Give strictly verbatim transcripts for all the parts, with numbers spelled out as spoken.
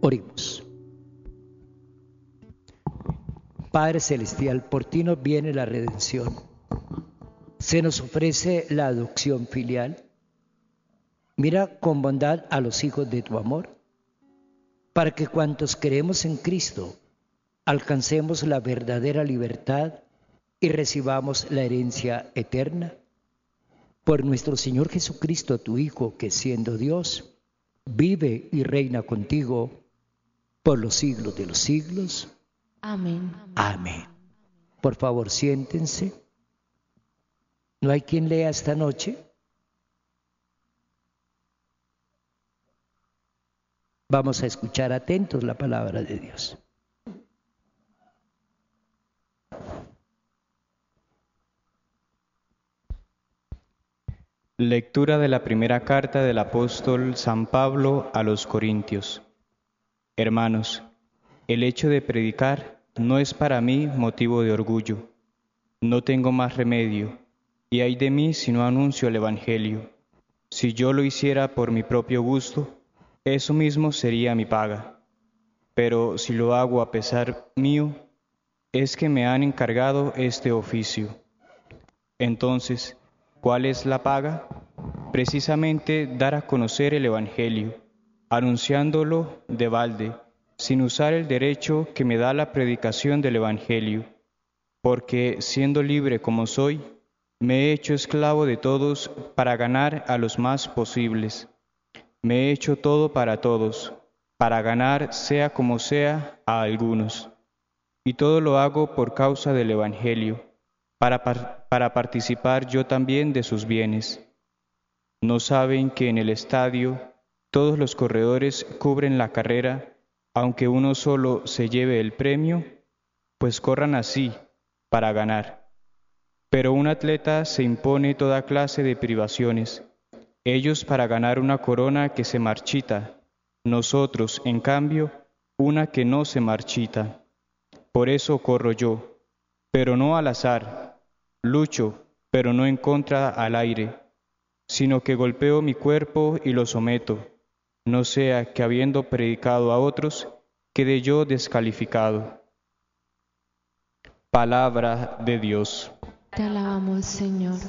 Oremos. Padre Celestial, por ti nos viene la redención. Se nos ofrece la adopción filial. Mira con bondad a los hijos de tu amor, para que cuantos creemos en Cristo, alcancemos la verdadera libertad y recibamos la herencia eterna. Por nuestro Señor Jesucristo, tu Hijo, que siendo Dios, vive y reina contigo por los siglos de los siglos. Amén. Amén. Por favor, siéntense. ¿No hay quien lea esta noche? Vamos a escuchar atentos la palabra de Dios. Lectura de la primera carta del apóstol San Pablo a los Corintios. Hermanos, el hecho de predicar no es para mí motivo de orgullo. No tengo más remedio, y ay de mí si no anuncio el Evangelio. Si yo lo hiciera por mi propio gusto, eso mismo sería mi paga. Pero si lo hago a pesar mío, es que me han encargado este oficio. Entonces, ¿cuál es la paga? Precisamente dar a conocer el Evangelio, anunciándolo de balde, sin usar el derecho que me da la predicación del Evangelio, porque siendo libre como soy, me he hecho esclavo de todos para ganar a los más posibles. Me he hecho todo para todos, para ganar, sea como sea, a algunos. Y todo lo hago por causa del Evangelio, para, par- para participar yo también de sus bienes. ¿No saben que en el estadio todos los corredores cubren la carrera, aunque uno solo se lleve el premio? Pues corran así, para ganar. Pero un atleta se impone toda clase de privaciones, ellos para ganar una corona que se marchita, nosotros, en cambio, una que no se marchita. Por eso corro yo, pero no al azar, lucho, pero no en contra al aire, sino que golpeo mi cuerpo y lo someto, no sea que habiendo predicado a otros, quede yo descalificado. Palabra de Dios. Te alabamos, Señor.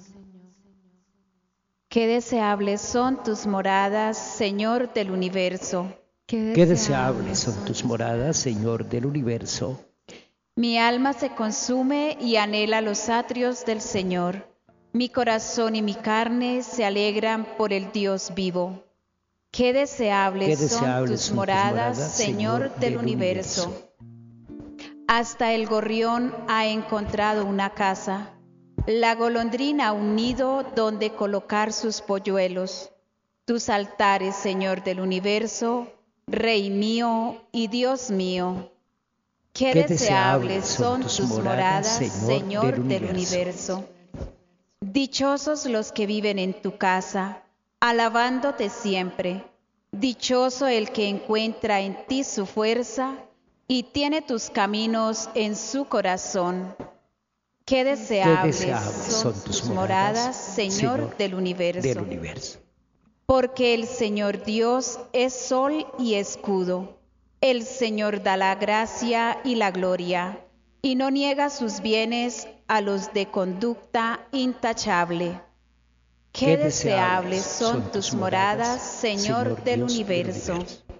Qué deseables son tus moradas, Señor del universo. Qué deseables son tus moradas, Señor del universo. Mi alma se consume y anhela los atrios del Señor. Mi corazón y mi carne se alegran por el Dios vivo. Qué deseables, Qué son deseables tus son tus moradas, moradas, Señor Señor del del universo. universo. Hasta el gorrión ha encontrado una casa, la golondrina un nido donde colocar sus polluelos. Tus altares, Señor del universo, Rey mío y Dios mío. Qué, Qué deseables son tus moradas, Señor del, del universo. universo. Dichosos los que viven en tu casa, alabándote siempre. Dichoso el que encuentra en ti su fuerza y tiene tus caminos en su corazón. Qué deseables, Qué deseables son, son tus moradas, Señor, Señor del, universo. del universo. Porque el Señor Dios es sol y escudo. El Señor da la gracia y la gloria, y no niega sus bienes a los de conducta intachable. Qué, Qué deseables son tus moradas, Señor, Señor del, universo. del universo.